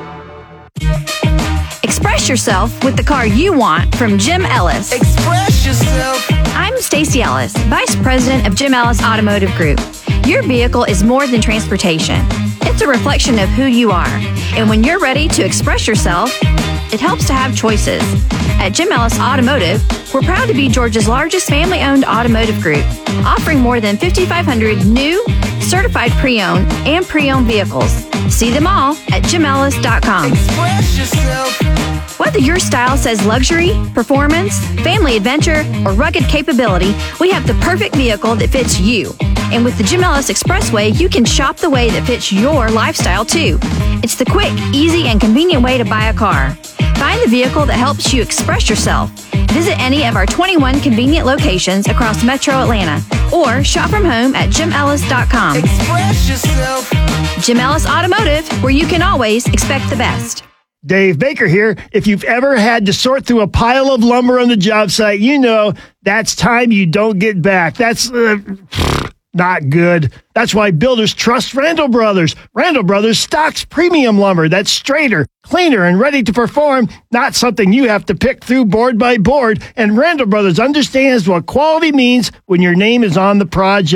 Express yourself with the car you want from Jim Ellis. Express yourself. I'm Stacey Ellis, Vice President of Jim Ellis Automotive Group. Your vehicle is more than transportation. It's a reflection of who you are. And when you're ready to express yourself, it helps to have choices. At Jim Ellis Automotive, we're proud to be Georgia's largest family-owned automotive group, offering more than fifty-five hundred new, certified pre-owned, and pre-owned vehicles. See them all at jim ellis dot com. Express yourself. Whether your style says luxury, performance, family adventure, or rugged capability, we have the perfect vehicle that fits you. And with the Jim Ellis Expressway, you can shop the way that fits your lifestyle too. It's the quick, easy, and convenient way to buy a car. Find the vehicle that helps you express yourself. Visit any of our twenty-one convenient locations across Metro Atlanta or shop from home at jim ellis dot com. Express yourself. Jim Ellis Automotive, where you can always expect the best. Dave Baker here. If you've ever had to sort through a pile of lumber on the job site, you know that's time you don't get back. That's uh, not good. That's why builders trust Randall Brothers. Randall Brothers stocks premium lumber that's straighter, cleaner, and ready to perform, not something you have to pick through board by board. And Randall Brothers understands what quality means when your name is on the project.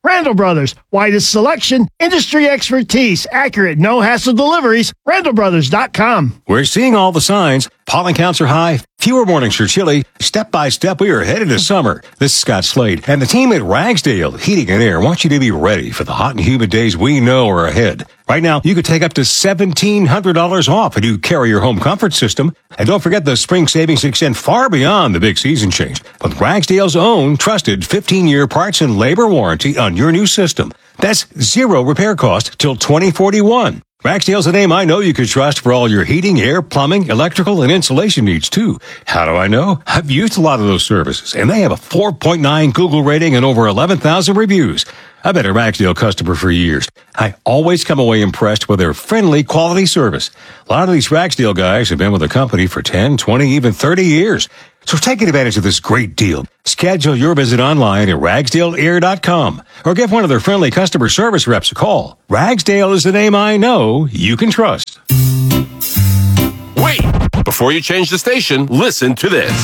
Randall Brothers, widest selection, industry expertise, accurate, no hassle deliveries. Randall Brothers dot com. We're seeing all the signs. Pollen counts are high. Fewer mornings are chilly. Step by step, we are headed to summer. This is Scott Slade, and the team at Ragsdale Heating and Air wants you to be ready for the hot and humid days we know are ahead. Right now, you could take up to seventeen hundred dollars off a new Carrier home comfort system. And don't forget the spring savings extend far beyond the big season change with Ragsdale's own trusted fifteen-year parts and labor warranty on your new system. That's zero repair cost till twenty forty-one. Ragsdale's a name I know you could trust for all your heating, air, plumbing, electrical, and insulation needs, too. How do I know? I've used a lot of those services, and they have a four point nine Google rating and over eleven thousand reviews. I've been a Ragsdale customer for years. I always come away impressed with their friendly, quality service. A lot of these Ragsdale guys have been with the company for ten, twenty, even thirty years. So take advantage of this great deal. Schedule your visit online at ragsdale air dot com or give one of their friendly customer service reps a call. Ragsdale is the name I know you can trust. Wait! Before you change the station, listen to this.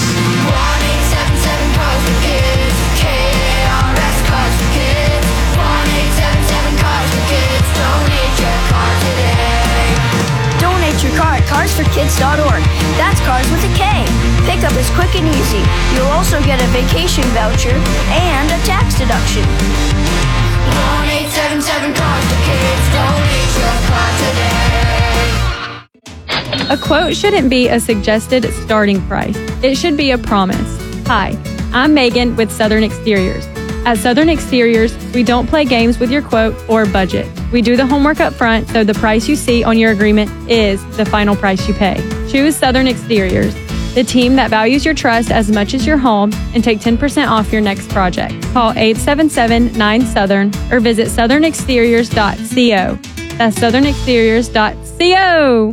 Donate your car at cars for kids dot org. That's cars with a K. Pickup is quick and easy. You'll also get a vacation voucher and a tax deduction. one eight seven seven cars for kids. Donate your car today. A quote shouldn't be a suggested starting price. It should be a promise. Hi, I'm Megan with Southern Exteriors. At Southern Exteriors, we don't play games with your quote or budget. We do the homework up front, so the price you see on your agreement is the final price you pay. Choose Southern Exteriors, the team that values your trust as much as your home, and take ten percent off your next project. Call eight seven seven nine Southern or visit southern exteriors dot co. That's southern exteriors dot co.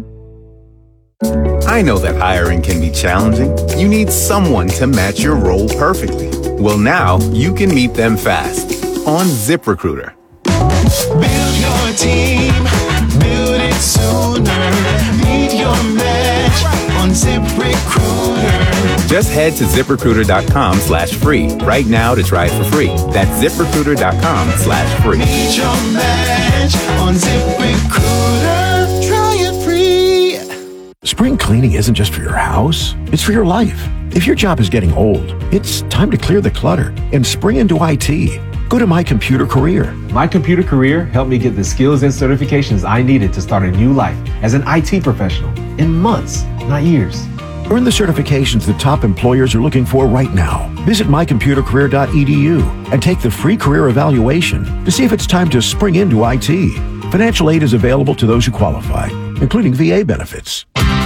I know that hiring can be challenging. You need someone to match your role perfectly. Well, now you can meet them fast on ZipRecruiter. Build your team, build it sooner. Meet your match on ZipRecruiter. Just head to ZipRecruiter.com slash free right now to try it for free. That's ZipRecruiter.com slash free. Meet your match on ZipRecruiter. Try it free. Spring cleaning isn't just for your house, it's for your life. If your job is getting old, it's time to clear the clutter and spring into I T. Go to My Computer Career. My Computer Career helped me get the skills and certifications I needed to start a new life as an I T professional in months, not years. Earn the certifications that top employers are looking for right now. Visit my computer career dot e d u and take the free career evaluation to see if it's time to spring into I T. Financial aid is available to those who qualify, including V A benefits.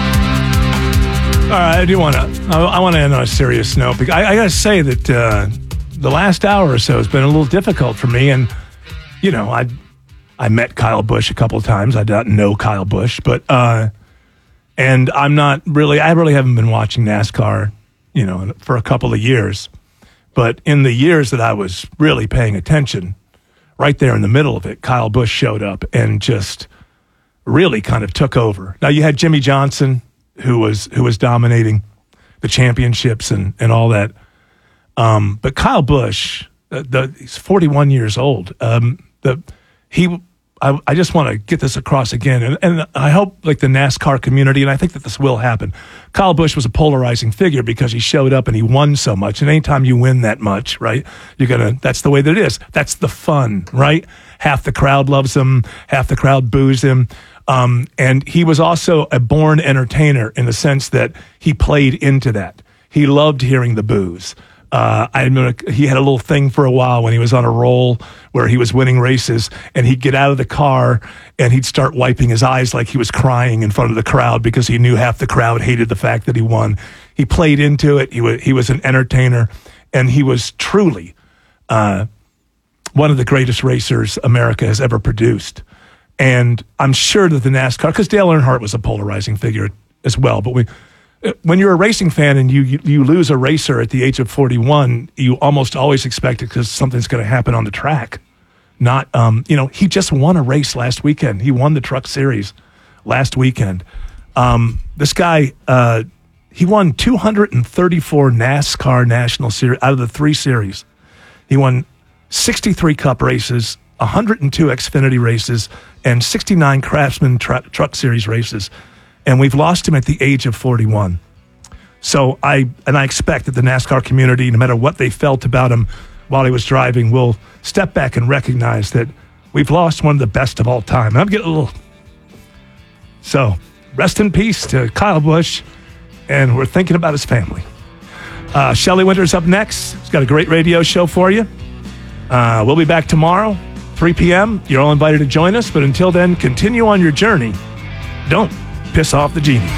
All right, I do want to. I, I want to end on a serious note because I, I got to say that uh, the last hour or so has been a little difficult for me. And you know, I I met Kyle Busch a couple of times. I don't know Kyle Busch, but uh, and I'm not really. I really haven't been watching NASCAR, you know, for a couple of years. But in the years that I was really paying attention, right there in the middle of it, Kyle Busch showed up and just really kind of took over. Now you had Jimmy Johnson, who was who was dominating the championships and, and all that. Um, but Kyle Busch, uh, the, he's forty-one years old. Um, the he, I, I just want to get this across again, and, and I hope like the NASCAR community, and I think that this will happen. Kyle Busch was a polarizing figure because he showed up and he won so much. And anytime you win that much, right, you're gonna. That's the way that it is. That's the fun, right? Half the crowd loves him, half the crowd boos him. Um, and he was also a born entertainer in the sense that he played into that. He loved hearing the boos. Uh, I remember he had a little thing for a while when he was on a roll where he was winning races, and he'd get out of the car and he'd start wiping his eyes like he was crying in front of the crowd because he knew half the crowd hated the fact that he won. He played into it. He was, he was an entertainer, and he was truly uh, one of the greatest racers America has ever produced. And I'm sure that the NASCAR, because Dale Earnhardt was a polarizing figure as well, but we, when you're a racing fan and you, you, you lose a racer at the age of forty-one, you almost always expect it because something's going to happen on the track. Not, um, you know, he just won a race last weekend. He won the Truck Series last weekend. Um, this guy, uh, he won two hundred thirty-four NASCAR National Series out of the three series. He won sixty-three Cup races, one hundred two Xfinity races, and sixty-nine Craftsman tra- Truck Series races. And we've lost him at the age of forty-one. So I and I expect that the NASCAR community, no matter what they felt about him while he was driving, will step back and recognize that we've lost one of the best of all time. I'm getting a little... So, rest in peace to Kyle Busch, and we're thinking about his family. Uh, Shelley Winter's up next. He's got a great radio show for you. Uh, we'll be back tomorrow, three p.m. You're all invited to join us, but until then, continue on your journey. Don't piss off the genie.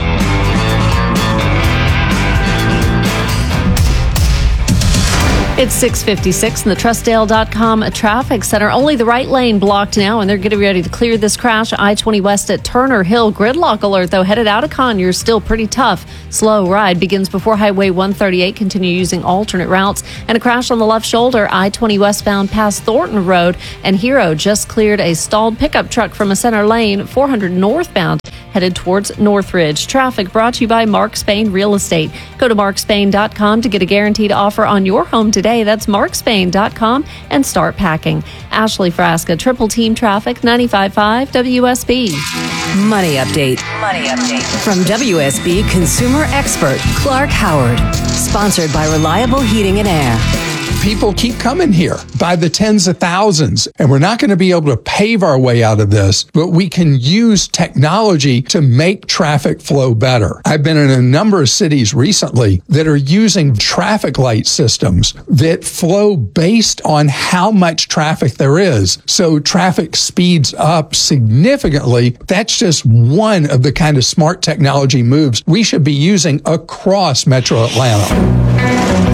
It's six fifty-six in the Trustdale dot com traffic center. Only the right lane blocked now, and they're getting ready to clear this crash. I twenty West at Turner Hill. Gridlock alert, though, headed out of Conyers. Still pretty tough. Slow ride begins before Highway one thirty-eight. Continue using alternate routes. And a crash on the left shoulder. I twenty westbound past Thornton Road. And Hero just cleared a stalled pickup truck from a center lane. four hundred northbound, headed towards Northridge. Traffic brought to you by Mark Spain Real Estate. Go to mark spain dot com to get a guaranteed offer on your home today. That's mark spain dot com and start packing. Ashley Frasca, Triple Team Traffic, ninety-five point five W S B. Money update. Money update. From W S B consumer expert Clark Howard. Sponsored by Reliable Heating and Air. People keep coming here by the tens of thousands, and we're not going to be able to pave our way out of this, but we can use technology to make traffic flow better. I've been in a number of cities recently that are using traffic light systems that flow based on how much traffic there is. So traffic speeds up significantly. That's just one of the kind of smart technology moves we should be using across Metro Atlanta.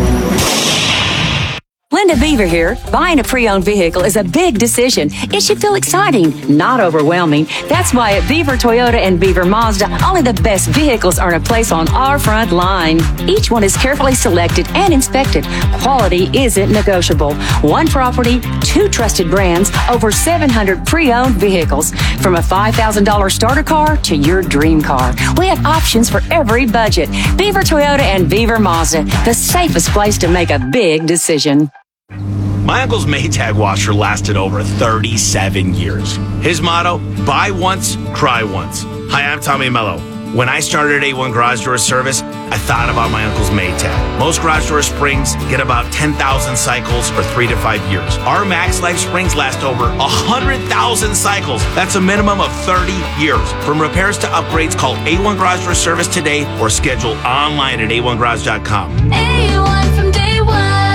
Linda Beaver here. Buying a pre-owned vehicle is a big decision. It should feel exciting, not overwhelming. That's why at Beaver Toyota and Beaver Mazda, only the best vehicles earn a place on our front line. Each one is carefully selected and inspected. Quality isn't negotiable. One property, two trusted brands, over seven hundred pre-owned vehicles. From a five thousand dollars starter car to your dream car. We have options for every budget. Beaver Toyota and Beaver Mazda, the safest place to make a big decision. My uncle's Maytag washer lasted over thirty-seven years. His motto, buy once, cry once. Hi, I'm Tommy Mello. When I started A one Garage Door Service, I thought about my uncle's Maytag. Most garage door springs get about ten thousand cycles or three to five years. Our Max Life springs last over one hundred thousand cycles. That's a minimum of thirty years. From repairs to upgrades, call A one Garage Door Service today or schedule online at A one garage dot com. A one from day one.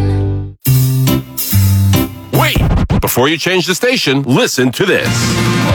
Wait! Before you change the station, listen to this.